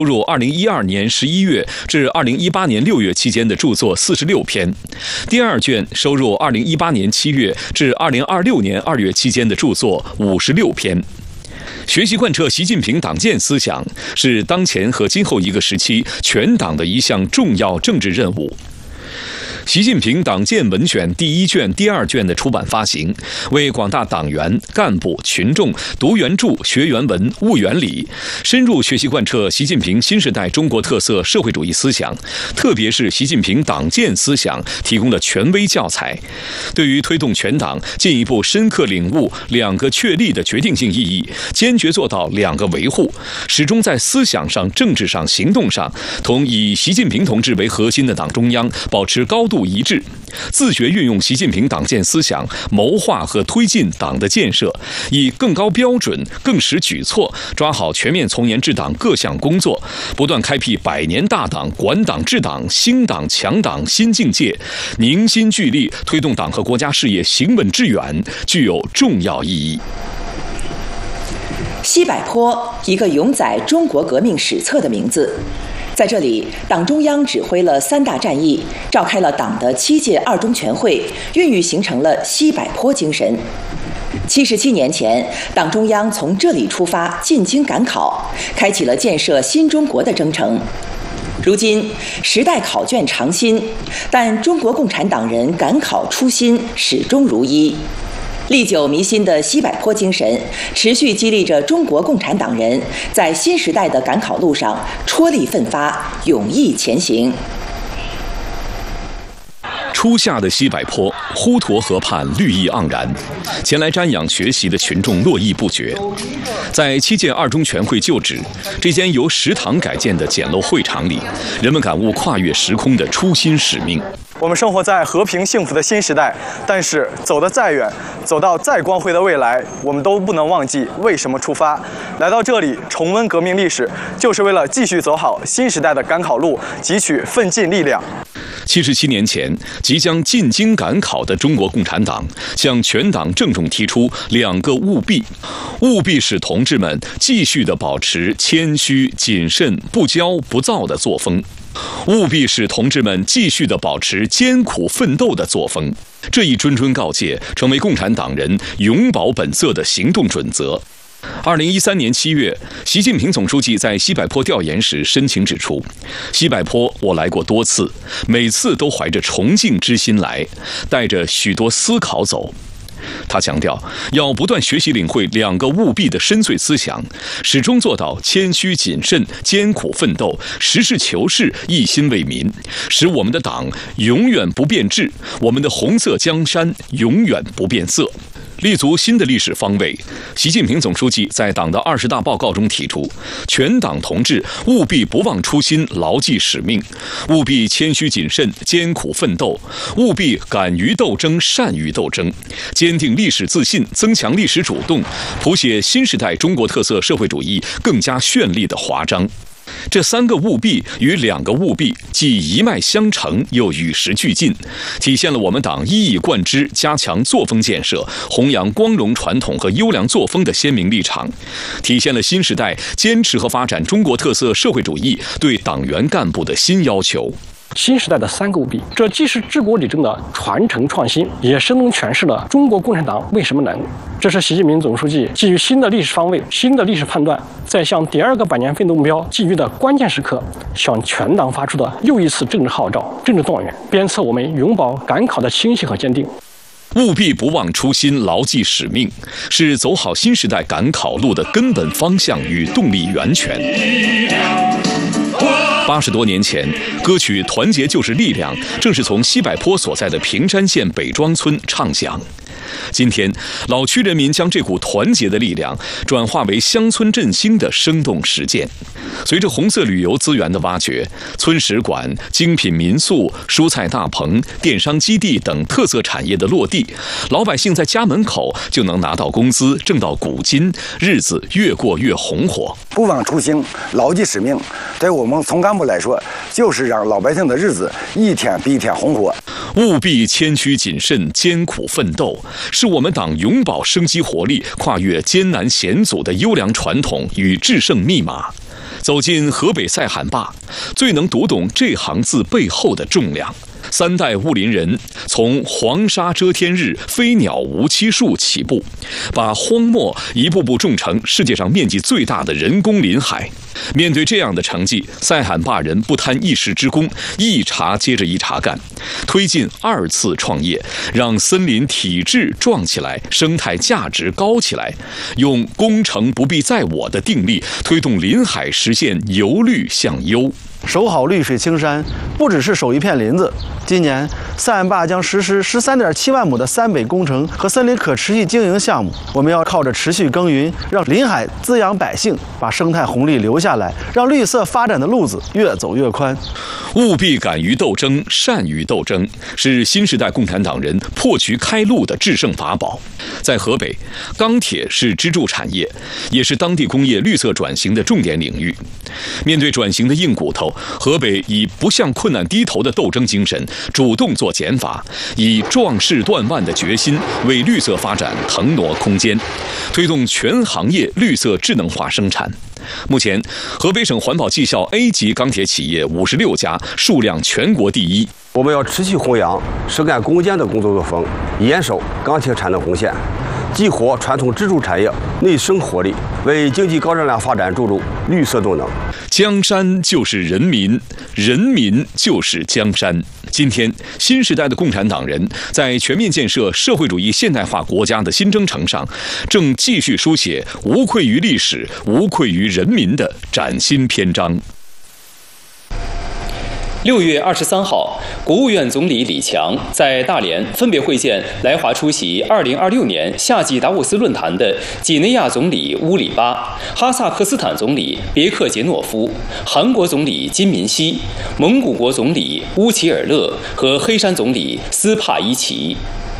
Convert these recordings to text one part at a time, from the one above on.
入2012年11月至2018年6月期间的著作46篇，第二卷收入2018年7月至2026年2月期间的著作56篇。学习贯彻习近平党建思想是当前和今后一个时期全党的一项重要政治任务。习近平党建文选第1卷、第2卷的出版发行，为广大党员、干部、群众读原著、学原文、悟原理，深入学习贯彻习近平新时代中国特色社会主义思想，特别是习近平党建思想提供了权威教材，对于推动全党进一步深刻领悟2个确立的决定性意义，坚决做到2个维护，始终在思想上、政治上、行动上同以习近平同志为核心的党中央保持高度一致，自觉运用习近平党建思想谋划和推进党的建设，以更高标准、更实举措抓好全面从严治党各项工作，不断开辟100年大党、管党治党、兴党强党新境界，凝心聚力推动党和国家事业行稳致远，具有重要意义。 西柏坡，一个永载中国革命史册的名字。在这里，党中央指挥了3大战役，召开了党的7届2中全会，孕育形成了西柏坡精神。77年前，党中央从这里出发，进京赶考，开启了建设新中国的征程。如今，时代考卷常新，但中国共产党人赶考初心始终如一。历久弥新的西柏坡精神，持续激励着中国共产党人在新时代的赶考路上踔厉奋发，勇毅前行。 初夏的西柏坡，滹沱河畔绿意盎然，前来瞻仰学习的群众络绎不绝。在7届2中全会旧址这间由食堂改建的简陋会场里，人们感悟跨越时空的初心使命。 我们生活在和平幸福的新时代，但是走得再远，走到再光辉的未来，我们都不能忘记为什么出发。来到这里重温革命历史，就是为了继续走好新时代的赶考路，汲取奋进力量。 77年前，即将进京赶考的中国共产党向全党郑重提出2个务必，务必使同志们继续地保持谦虚、谨慎、不骄不躁的作风，务必使同志们继续地保持艰苦奋斗的作风。这一谆谆告诫成为共产党人永葆本色的行动准则。2013年7月，习近平总书记在西柏坡调研时深情指出，西柏坡我来过多次，每次都怀着崇敬之心来，带着许多思考走。他强调，要不断学习领会2个务必的深邃思想，始终做到谦虚谨慎、艰苦奋斗、实事求是、一心为民，使我们的党永远不变质，我们的红色江山永远不变色。立足新的历史方位，习近平总书记在党的20大报告中提出，全党同志务必不忘初心，牢记使命，务必谦虚谨慎、艰苦奋斗，务必敢于斗争、善于斗争，坚定历史自信，增强历史主动，谱写新时代中国特色社会主义更加绚丽的华章。这3个务必与2个务必既一脉相承，又与时俱进，体现了我们党一以贯之加强作风建设、弘扬光荣传统和优良作风的鲜明立场，体现了新时代坚持和发展中国特色社会主义对党员干部的新要求。 新时代的3个务必，这既是治国理政的传承创新，也生动诠释了中国共产党为什么能。这是习近平总书记基于新的历史方位、新的历史判断，在向第2个100年奋斗目标寄予的关键时刻，向全党发出的又一次政治号召、政治动员，鞭策我们永葆赶考的清晰和坚定。 务必不忘初心，牢记使命，是走好新时代赶考路的根本方向与动力源泉。80多年前，歌曲《团结就是力量》正是从西柏坡所在的平山县北庄村唱响。今天，老区人民将这股团结的力量转化为乡村振兴的生动实践。随着红色旅游资源的挖掘，村史馆、精品民宿、蔬菜大棚、电商基地等特色产业的落地，老百姓在家门口就能拿到工资，挣到股金，日子越过越红火。 不忘初心，牢记使命，对我们从干部来说，就是让老百姓的日子一天比一天红火。 务必谦虚谨慎、艰苦奋斗，是我们党永葆生机活力、跨越艰难险阻的优良传统与制胜密码。走进河北塞罕坝，最能读懂这行字背后的重量。3代雾林人从黄沙遮天日、飞鸟无期树起步，把荒漠一步步种成世界上面积最大的人工林海。面对这样的成绩，塞罕坝人不贪一时之功，一茬接着一茬干，推进2次创业，让森林体质壮起来，生态价值高起来，用功成不必在我的定力，推动林海实现由绿向优。 守好绿水青山，不只是守一片林子。今年，塞罕坝将实施13.7万亩的3北工程和森林可持续经营项目。我们要靠着持续耕耘，让林海滋养百姓，把生态红利留下来，让绿色发展的路子越走越宽。 务必敢于斗争，善于斗争，是新时代共产党人破局开路的制胜法宝。在河北，钢铁是支柱产业，也是当地工业绿色转型的重点领域。面对转型的硬骨头，河北以不向困难低头的斗争精神，主动做减法，以壮士断腕的决心为绿色发展腾挪空间，推动全行业绿色智能化生产。目前，河北省环保绩效 A 级钢铁企业56家，数量全国第一。 我们要持续弘扬实干攻坚的工作作风，严守钢铁产能红线，激活传统支柱产业内生活力，为经济高质量发展注入绿色动能。 江山就是人民，人民就是江山。今天，新时代的共产党人在全面建设社会主义现代化国家的新征程上，正继续书写无愧于历史、无愧于人民的崭新篇章。 6月23号，国务院总理李强在大连分别会见来华出席2026年夏季达沃斯论坛的几内亚总理乌里巴、哈萨克斯坦总理别克杰诺夫、韩国总理金敏熙、蒙古国总理乌齐尔勒和黑山总理斯帕伊奇。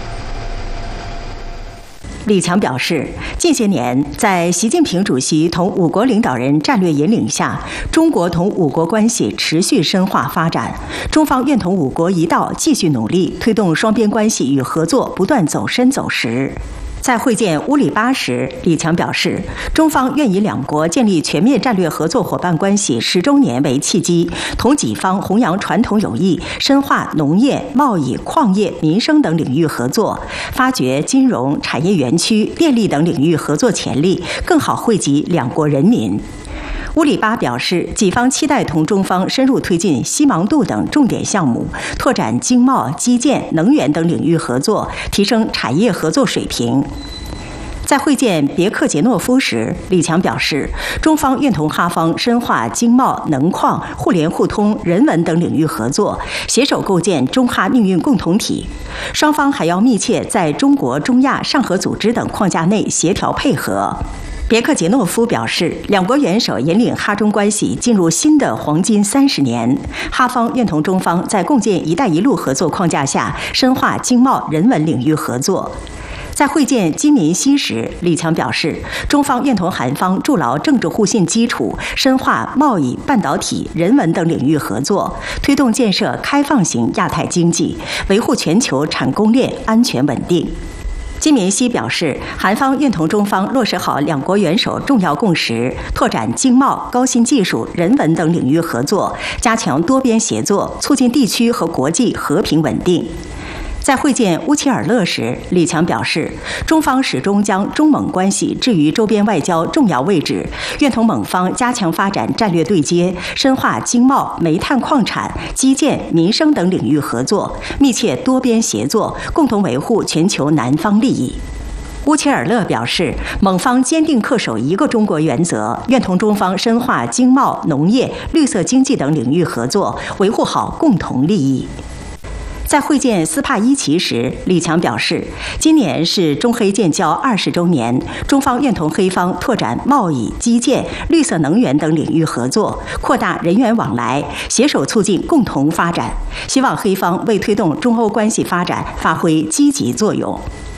李强表示，近些年在习近平主席同5国领导人战略引领下，中国同5国关系持续深化发展。中方愿同5国一道继续努力，推动双边关系与合作不断走深走实。在会见乌里巴时，李强表示，中方愿以2国建立全面战略合作伙伴关系10周年为契机，同己方弘扬传统友谊，深化农业、贸易、矿业、民生等领域合作，发掘金融、产业园区、电力等领域合作潜力，更好惠及2国人民。乌里巴表示，己方期待同中方深入推进西芒度等重点项目，拓展经贸、基建、能源等领域合作，提升产业合作水平。在会见别克杰诺夫时，李强表示，中方愿同哈方深化经贸、能矿、互联互通、人文等领域合作，携手构建中哈命运共同体。双方还要密切在中国、中亚、上合组织等框架内协调配合。别克杰诺夫表示，2国元首引领哈中关系进入新的黄金30年，哈方愿同中方在共建“一带一路”合作框架下，深化经贸、人文领域合作。在会见金敏熙时，李强表示，中方愿同韩方筑牢政治互信基础，深化贸易、半导体、人文等领域合作，推动建设开放型亚太经济，维护全球产供链安全稳定。金敏熙表示，韩方愿同中方落实好2国元首重要共识，拓展经贸、高新技术、人文等领域合作，加强多边协作，促进地区和国际和平稳定。在会见乌齐尔勒时，李强表示，中方始终将中蒙关系置于周边外交重要位置，愿同蒙方加强发展战略对接，深化经贸、煤炭矿产、基建、民生等领域合作，密切多边协作，共同维护全球南方利益。乌齐尔勒表示，蒙方坚定恪守一个中国原则，愿同中方深化经贸、农业、绿色经济等领域合作，维护好共同利益。在会见斯帕伊奇时，李强表示，今年是中黑建交20周年，中方愿同黑方拓展贸易、基建、绿色能源等领域合作，扩大人员往来，携手促进共同发展。希望黑方为推动中欧关系发展发挥积极作用。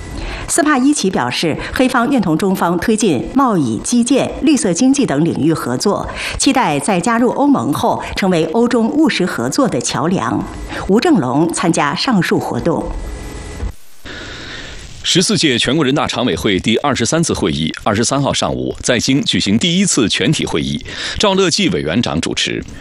斯帕伊奇表示，黑方愿同中方推进贸易、基建、绿色经济等领域合作，期待在加入欧盟后成为欧中务实合作的桥梁。吴正龙参加上述活动。 14届全国人大常委会第23次会议23号上午在京举行第1次全体会议，赵乐际委员长主持。